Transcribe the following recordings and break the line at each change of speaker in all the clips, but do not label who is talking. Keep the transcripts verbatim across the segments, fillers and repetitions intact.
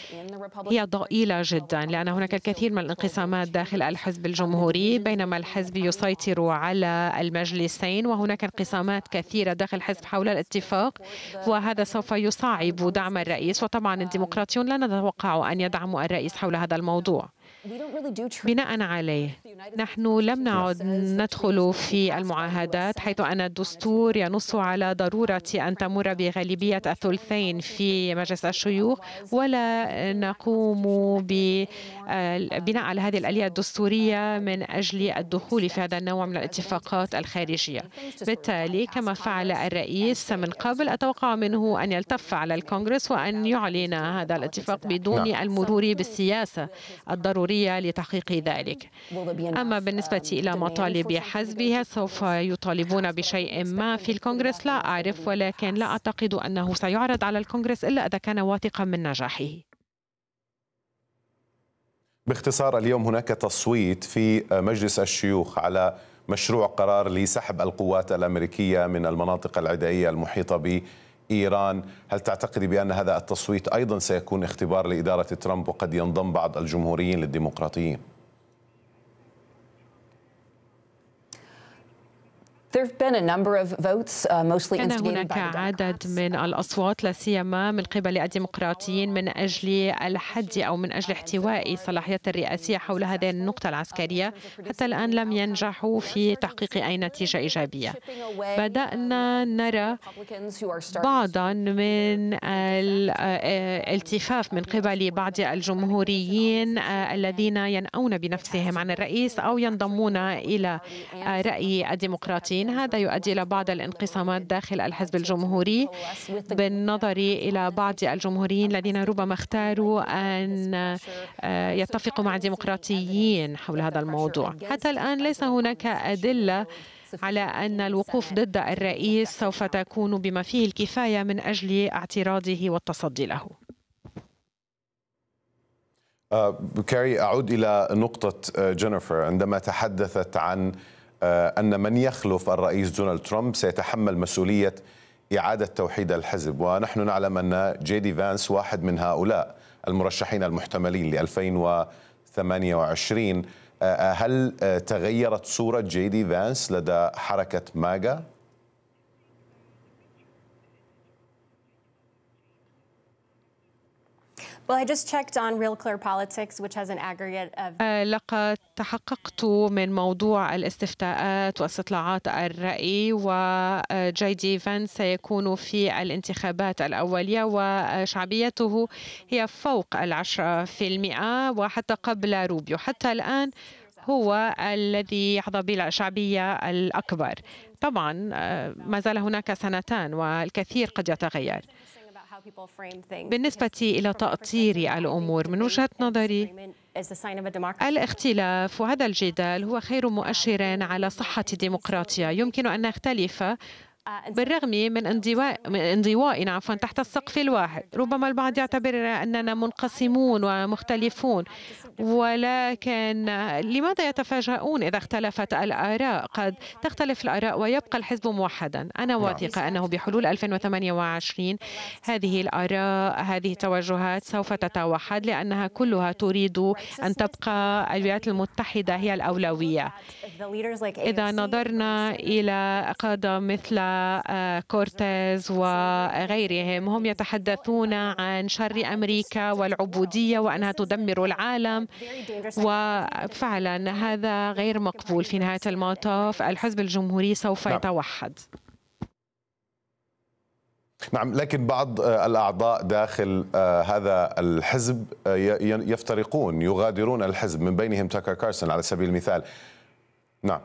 هي ضئيلة جدا، لأن هناك الكثير من الانقسامات داخل الحزب الجمهوري، بينما الحزب يسيطر على المجلسين، وهناك انقسامات كثيرة داخل الحزب حول الاتفاق، وهذا سوف يصعب دعم الرئيس. وطبعا الديمقراطيون لا نتوقع أن يدعموا الرئيس حول هذا الموضوع. بناء عليه نحن لم نعد ندخل في المعاهدات، حيث أن الدستور ينص على ضرورة أن تمر بغالبية الثلثين في مجلس الشيوخ، ولا نقوم ببناء على هذه الآلية الدستورية من أجل الدخول في هذا النوع من الاتفاقات الخارجية. بالتالي كما فعل الرئيس من قبل، أتوقع منه أن يلتف على الكونغرس وأن يعلن هذا الاتفاق بدون
نعم.
المرور بالسياسة الضرورية لتحقيق ذلك. أما بالنسبة إلى مطالب حزبها، سوف يطالبون بشيء ما في الكونغرس، لا أعرف، ولكن لا أعتقد أنه سيعرض على الكونغرس إلا إذا كان واثقا من نجاحه.
باختصار، اليوم هناك تصويت في مجلس الشيوخ على مشروع قرار لسحب القوات الأمريكية من المناطق العدائية المحيطة بإيران. هل تعتقد بأن هذا التصويت أيضا سيكون اختبار لإدارة ترامب وقد ينضم بعض الجمهوريين للديمقراطيين؟
كان هناك عدد من الأصوات لا سيما من قبل الديمقراطيين من أجل الحد أو من أجل احتواء صلاحيات الرئاسية حول هذه النقطة العسكرية. حتى الآن لم ينجحوا في تحقيق أي نتيجة إيجابية. بدأنا نرى بعضا من الالتفاف من قبل بعض الجمهوريين الذين ينأون بنفسهم عن الرئيس أو ينضمون إلى رأي الديمقراطيين. هذا يؤدي إلى بعض الانقسامات داخل الحزب الجمهوري بالنظر إلى بعض الجمهوريين الذين ربما اختاروا أن يتفقوا مع الديمقراطيين حول هذا الموضوع. حتى الآن ليس هناك أدلة على أن الوقوف ضد الرئيس سوف تكون بما فيه الكفاية من أجل اعتراضه والتصدي له.
كاري، أعود إلى نقطة جينيفر عندما تحدثت عن أن من يخلف الرئيس دونالد ترامب سيتحمل مسؤولية إعادة توحيد الحزب، ونحن نعلم أن جي دي فانس واحد من هؤلاء المرشحين المحتملين ل ألفين وثمانية وعشرين. هل تغيرت صورة جي دي فانس لدى حركة ماجا؟
لقد تحققت من موضوع الاستفتاءات واستطلاعات الرأي، وجي دي فانس سيكون في الانتخابات الأولية وشعبيته هي فوق العشرة في المئة وحتى قبل روبيو. حتى الآن هو الذي يحظى بالشعبية الأكبر. طبعا ما زال هناك سنتان والكثير قد يتغير. بالنسبة إلى تأطير الأمور، من وجهة نظري الاختلاف وهذا الجدال هو خير مؤشر على صحة الديمقراطية. يمكن أن نختلف بالرغم من انضواء من انضوائنا عفوا تحت السقف الواحد. ربما البعض يعتبر أننا منقسمون ومختلفون، ولكن لماذا يتفاجؤون إذا اختلفت الآراء؟ قد تختلف الآراء ويبقى الحزب موحدا. أنا واثقة أنه بحلول ألفين وثمانية وعشرين هذه الآراء هذه التوجهات سوف تتوحد، لأنها كلها تريد أن تبقى الولايات المتحدة هي الأولوية. إذا نظرنا إلى قادة مثل كورتيز وغيرهم، هم يتحدثون عن شر أمريكا والعبودية وأنها تدمر العالم، وفعلا هذا غير مقبول. في نهاية المطاف الحزب الجمهوري سوف
نعم.
يتوحد.
نعم، لكن بعض الأعضاء داخل هذا الحزب يفترقون، يغادرون الحزب، من بينهم تاكر كارسون على سبيل المثال. نعم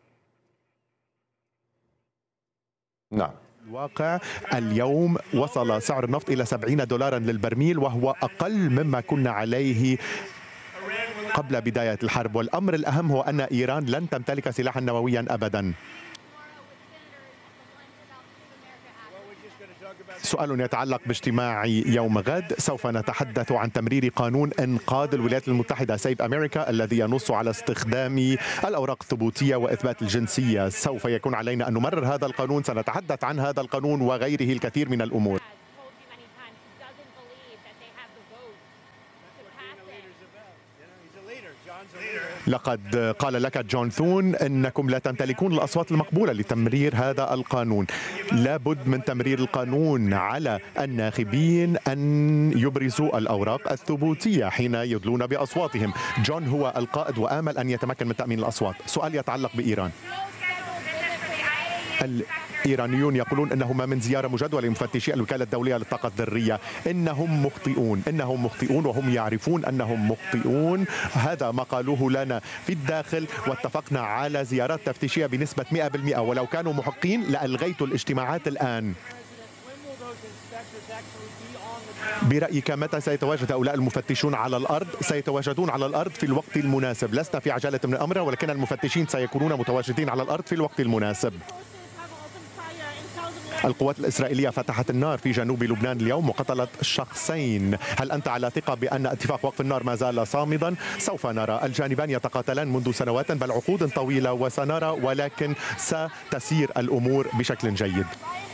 نعم
الواقع اليوم وصل سعر النفط إلى سبعين دولارا للبرميل، وهو أقل مما كنا عليه قبل بداية الحرب. والأمر الأهم هو أن إيران لن تمتلك سلاحا نوويا أبدا. سؤال يتعلق باجتماع يوم غد، سوف نتحدث عن تمرير قانون إنقاذ الولايات المتحدة سيف أمريكا الذي ينص على استخدام الأوراق الثبوتية وإثبات الجنسية. سوف يكون علينا أن نمرر هذا القانون، سنتحدث عن هذا القانون وغيره الكثير من الأمور. لقد قال لك جون ثون أنكم لا تمتلكون الأصوات المقبولة لتمرير هذا القانون. لابد من تمرير القانون على الناخبين أن يبرزوا الأوراق الثبوتية حين يدلون بأصواتهم. جون هو القائد وآمل أن يتمكن من تأمين الأصوات. سؤال يتعلق بإيران. الإيرانيون يقولون أنه ما من زيارة مجدولة لمفتشي الوكالة الدولية للطاقة الذرية. إنهم مخطئون، إنهم مخطئون وهم يعرفون أنهم مخطئون. هذا ما قالوه لنا في الداخل، واتفقنا على زيارات تفتيشية بنسبة مئة بالمئة، ولو كانوا محقين لألغيت الاجتماعات الآن. برأيك متى سيتواجد هؤلاء المفتشون على الأرض؟ سيتواجدون على الأرض في الوقت المناسب. لسنا في عجلة من الأمر، ولكن المفتشين سيكونون متواجدين على الأرض في الوقت المناسب. القوات الإسرائيلية فتحت النار في جنوب لبنان اليوم وقتلت شخصين. هل أنت على ثقة بأن اتفاق وقف النار ما زال صامدا؟ سوف نرى. الجانبان يتقاتلان منذ سنوات بل عقود طويلة، وسنرى، ولكن ستسير الأمور بشكل جيد.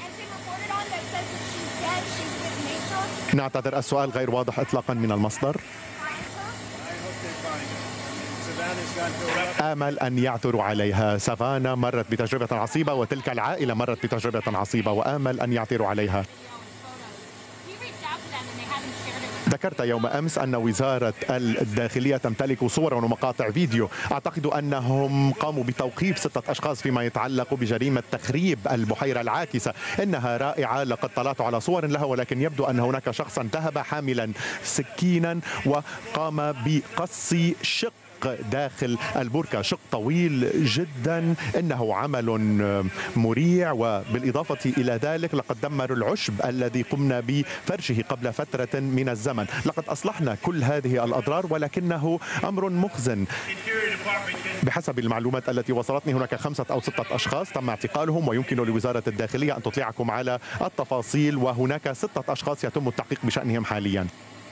نعتذر، السؤال غير واضح إطلاقا من المصدر. آمل أن يعثروا عليها. سافانا مرت بتجربة عصيبة، وتلك العائلة مرت بتجربة عصيبة، وآمل أن يعثروا عليها. ذكرت يوم أمس أن وزارة الداخلية تمتلك صور ومقاطع فيديو. أعتقد أنهم قاموا بتوقيف ستة أشخاص فيما يتعلق بجريمة تخريب البحيرة العاكسة. إنها رائعة، لقد طلعت على صور لها، ولكن يبدو أن هناك شخصا ذهب حاملا سكينا وقام بقص شق داخل البركة، شق طويل جدا. إنه عمل مريع، وبالإضافة إلى ذلك لقد دمروا العشب الذي قمنا بفرشه قبل فترة من الزمن. لقد أصلحنا كل هذه الأضرار، ولكنه أمر مخزن. بحسب المعلومات التي وصلتني هناك خمسة أو ستة أشخاص تم اعتقالهم، ويمكن لوزارة الداخلية أن تطلعكم على التفاصيل. وهناك ستة أشخاص يتم التحقيق بشأنهم حاليا.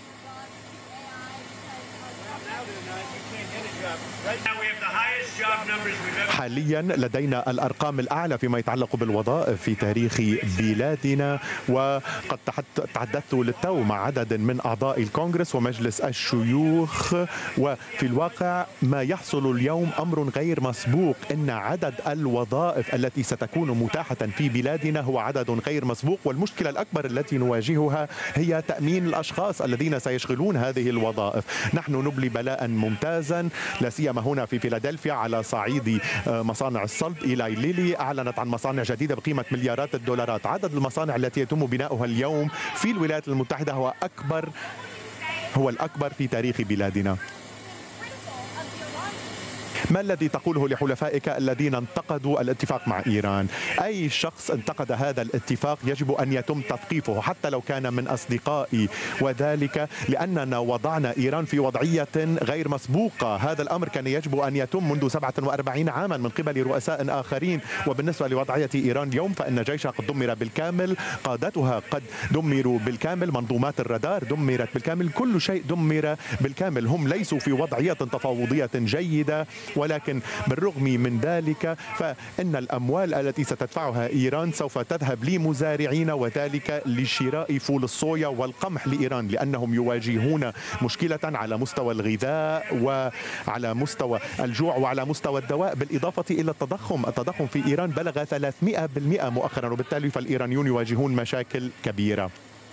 حاليا لدينا الأرقام الأعلى فيما يتعلق بالوظائف في تاريخ بلادنا، وقد تحدثت للتو مع عدد من أعضاء الكونغرس ومجلس الشيوخ، وفي الواقع ما يحصل اليوم أمر غير مسبوق. إن عدد الوظائف التي ستكون متاحة في بلادنا هو عدد غير مسبوق، والمشكلة الأكبر التي نواجهها هي تأمين الأشخاص الذين سيشغلون هذه الوظائف. نحن نبلي بلاء ممتازا، لا سيما هنا في فيلادلفيا على صعيد مصانع الصلب. إيلاي ليلي أعلنت عن مصانع جديدة بقيمة مليارات الدولارات. عدد المصانع التي يتم بناؤها اليوم في الولايات المتحدة هو أكبر هو الأكبر في تاريخ بلادنا. ما الذي تقوله لحلفائك الذين انتقدوا الاتفاق مع إيران؟ أي شخص انتقد هذا الاتفاق يجب أن يتم تثقيفه حتى لو كان من أصدقائي، وذلك لأننا وضعنا إيران في وضعية غير مسبوقة. هذا الأمر كان يجب أن يتم منذ سبعة وأربعين عاما من قبل رؤساء آخرين. وبالنسبة لوضعية إيران اليوم فإن جيشها قد دمر بالكامل، قادتها قد دمروا بالكامل، منظومات الرادار دمرت بالكامل، كل شيء دمر بالكامل. هم ليسوا في وضعية تفاوضية جيدة، ولكن بالرغم من ذلك فإن الأموال التي ستدفعها إيران سوف تذهب لمزارعين، وذلك لشراء فول الصويا والقمح لإيران، لأنهم يواجهون مشكلة على مستوى الغذاء وعلى مستوى الجوع وعلى مستوى الدواء، بالإضافة إلى التضخم. التضخم في إيران بلغ ثلاثمئة بالمئة مؤخرا، وبالتالي فالإيرانيون يواجهون مشاكل كبيرة.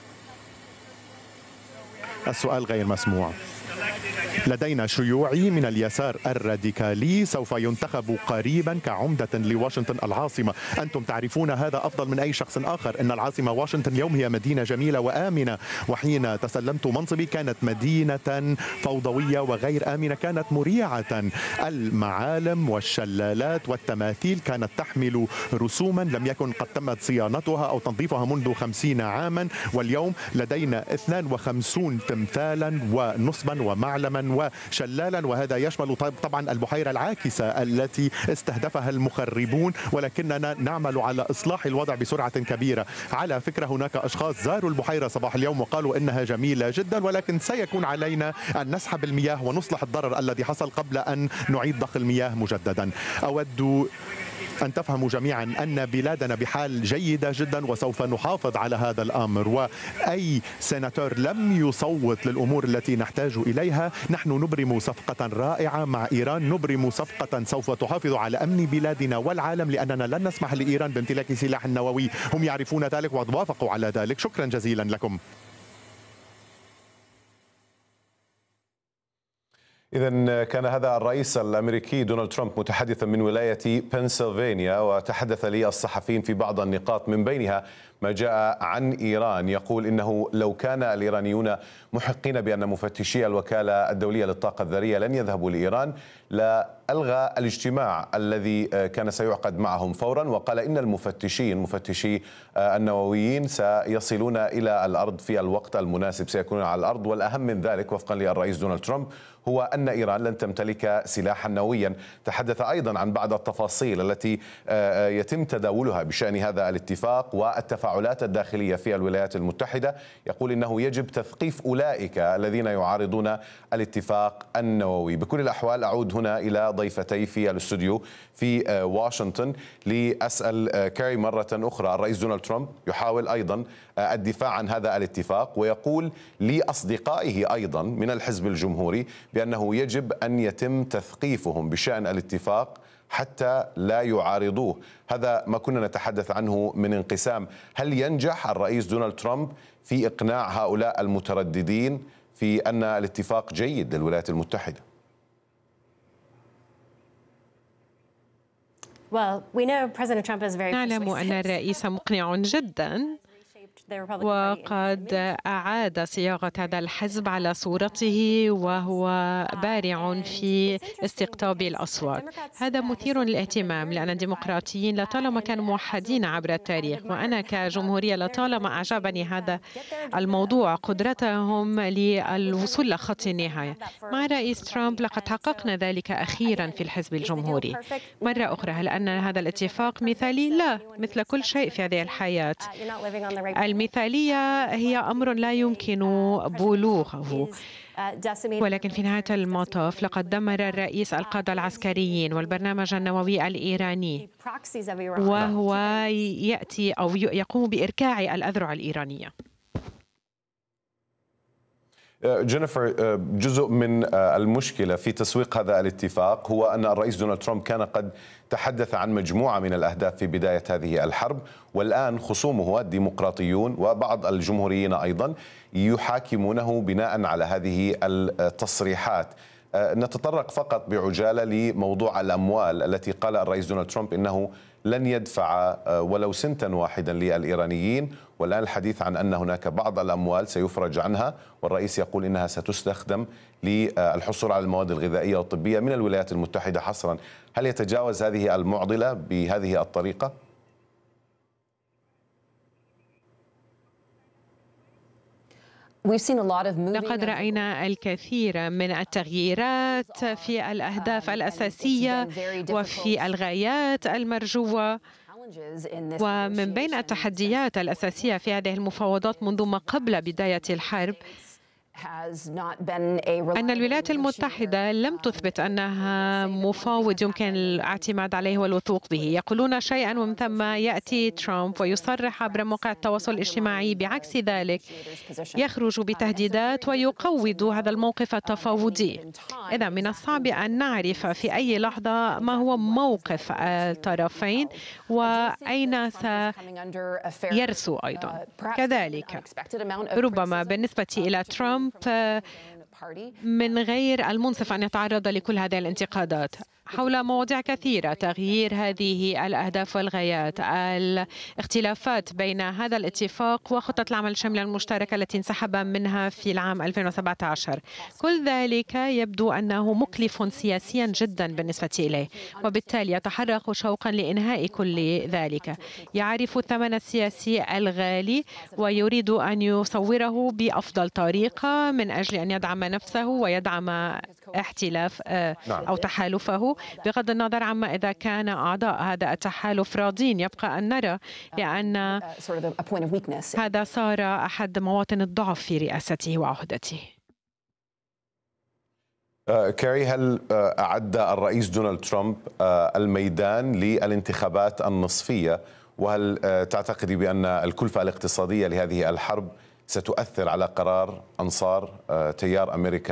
السؤال غير مسموع. لدينا شيوعي من اليسار الراديكالي سوف ينتخب قريبا كعمدة لواشنطن العاصمة. أنتم تعرفون هذا أفضل من أي شخص آخر. إن العاصمة واشنطن اليوم هي مدينة جميلة وآمنة، وحين تسلمت منصبي كانت مدينة فوضوية وغير آمنة، كانت مريعة. المعالم والشلالات والتماثيل كانت تحمل رسوما لم يكن قد تمت صيانتها أو تنظيفها منذ خمسين عاما، واليوم لدينا اثنين وخمسين تمثالا ونصبا ومعلما وشلالا، وهذا يشمل طبعا البحيرة العاكسة التي استهدفها المخربون، ولكننا نعمل على إصلاح الوضع بسرعة كبيرة. على فكرة هناك أشخاص زاروا البحيرة صباح اليوم وقالوا إنها جميلة جدا، ولكن سيكون علينا أن نسحب المياه ونصلح الضرر الذي حصل قبل أن نعيد ضخ المياه مجددا. أود أن تفهموا جميعا أن بلادنا بحال جيدة جدا وسوف نحافظ على هذا الأمر، وأي سيناتور لم يصوت للأمور التي نحتاج إليها. نحن نبرم صفقة رائعة مع إيران، نبرم صفقة سوف تحافظ على أمن بلادنا والعالم، لأننا لن نسمح لإيران بامتلاك سلاح نووي. هم يعرفون ذلك ووافقوا على ذلك. شكرا جزيلا لكم.
إذا كان هذا الرئيس الأمريكي دونالد ترامب متحدثا من ولاية بنسلفانيا، وتحدث لي الصحفيين في بعض النقاط من بينها ما جاء عن إيران. يقول إنه لو كان الإيرانيون محقين بأن مفتشي الوكالة الدولية للطاقة الذرية لن يذهبوا لإيران لألغى الاجتماع الذي كان سيعقد معهم فورا، وقال إن المفتشين مفتشي النوويين سيصلون إلى الأرض في الوقت المناسب، سيكونون على الأرض. والأهم من ذلك وفقا للرئيس دونالد ترامب هو أن إيران لن تمتلك سلاحا نوويا. تحدث أيضا عن بعض التفاصيل التي يتم تداولها بشأن هذا الاتفاق والتفاعلات الداخلية في الولايات المتحدة. يقول إنه يجب تثقيف أولئك الذين يعارضون الاتفاق النووي. بكل الأحوال أعود هنا إلى ضيفتي في الاستوديو في واشنطن لأسأل كاري مرة أخرى. الرئيس دونالد ترامب يحاول أيضا الدفاع عن هذا الاتفاق، ويقول لأصدقائه أيضا من الحزب الجمهوري بأنه يجب أن يتم تثقيفهم بشأن الاتفاق حتى لا يعارضوه. هذا ما كنا نتحدث عنه من انقسام. هل ينجح الرئيس دونالد ترامب في إقناع هؤلاء المترددين في أن الاتفاق جيد للولايات المتحدة؟
نعلم أن الرئيس مقنع جدا، وقد أعاد صياغة هذا الحزب على صورته وهو بارع في استقطاب الأصوات. هذا مثير للاهتمام لأن الديمقراطيين لطالما كانوا موحدين عبر التاريخ، وأنا كجمهورية لطالما أعجبني هذا الموضوع، قدرتهم للوصول لخط النهاية. مع رئيس ترامب لقد حققنا ذلك أخيرا في الحزب الجمهوري. مرة أخرى، هل أن هذا الاتفاق مثالي؟ لا، مثل كل شيء في هذه الحياة المثالية هي أمر لا يمكن بلوغه، ولكن في نهاية المطاف لقد دمر الرئيس القادة العسكريين والبرنامج النووي الإيراني، وهو يأتي أو يقوم بإركاع الأذرع الإيرانية.
جينيفر، جزء من المشكلة في تسويق هذا الاتفاق هو أن الرئيس دونالد ترامب كان قد تحدث عن مجموعة من الأهداف في بداية هذه الحرب، والآن خصومه الديمقراطيون وبعض الجمهوريين أيضا يحاكمونه بناء على هذه التصريحات. نتطرق فقط بعجالة لموضوع الأموال التي قال الرئيس دونالد ترامب إنه لن يدفع ولو سنتا واحدا للإيرانيين، والآن الحديث عن أن هناك بعض الأموال سيفرج عنها، والرئيس يقول إنها ستستخدم للحصول على المواد الغذائية والطبية من الولايات المتحدة حصرا. هل يتجاوز هذه المعضلة بهذه الطريقة؟
لقد رأينا الكثير من التغييرات في الأهداف الأساسية وفي الغايات المرجوة، ومن بين التحديات الأساسية في هذه المفاوضات منذ ما قبل بداية الحرب أن الولايات المتحدة لم تثبت أنها مفاوض يمكن الاعتماد عليه والوثوق به. يقولون شيئا ومن ثم يأتي ترامب ويصرح عبر مواقع التواصل الاجتماعي بعكس ذلك، يخرج بتهديدات ويقوض هذا الموقف التفاوضي. إذا من الصعب أن نعرف في أي لحظة ما هو موقف الطرفين وأين سيرسو أيضا. كذلك ربما بالنسبة إلى ترامب من غير المنصف أن يتعرض لكل هذه الانتقادات حول مواضيع كثيرة: تغيير هذه الأهداف والغايات، الاختلافات بين هذا الاتفاق وخطة العمل الشاملة المشتركة التي انسحب منها في العام ألفين وسبعة عشر. كل ذلك يبدو أنه مكلف سياسيا جدا بالنسبة إليه، وبالتالي يتحرك شوقا لإنهاء كل ذلك. يعرف الثمن السياسي الغالي ويريد أن يصوره بأفضل طريقة من أجل أن يدعم نفسه ويدعم احتلاف أو تحالفه، بغض النظر عما إذا كان أعضاء هذا التحالف راضين. يبقى أن نرى، لأن هذا صار أحد مواطن الضعف في رئاسته وعهدته.
كاري، هل أعد الرئيس دونالد ترامب الميدان للانتخابات النصفية؟ وهل تعتقدي بأن الكلفة الاقتصادية لهذه الحرب ستؤثر على قرار أنصار تيار أمريكا